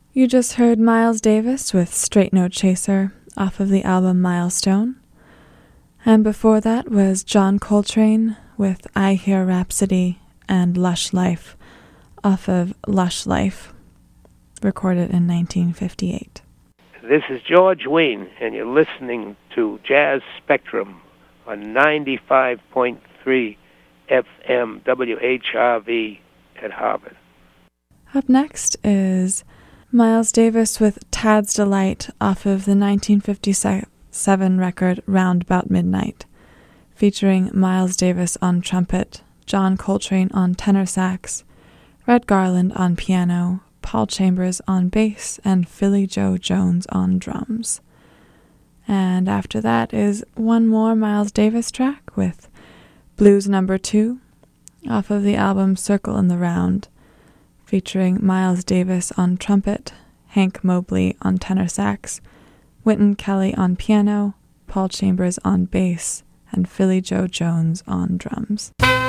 You just heard Miles Davis with Straight No Chaser off of the album Milestone. And before that was John Coltrane with I Hear Rhapsody and Lush Life off of Lush Life, recorded in 1958. This is George Wein, and you're listening to Jazz Spectrum on 95.3 FM WHRV at Harvard. Up next is Miles Davis with Tad's Delight off of the 1957 record Round About Midnight, featuring Miles Davis on trumpet, John Coltrane on tenor sax, Red Garland on piano, Paul Chambers on bass, and Philly Joe Jones on drums. And after that is one more Miles Davis track with Blues No. 2 off of the album Circle in the Round, featuring Miles Davis on trumpet, Hank Mobley on tenor sax, Wynton Kelly on piano, Paul Chambers on bass, and Philly Joe Jones on drums.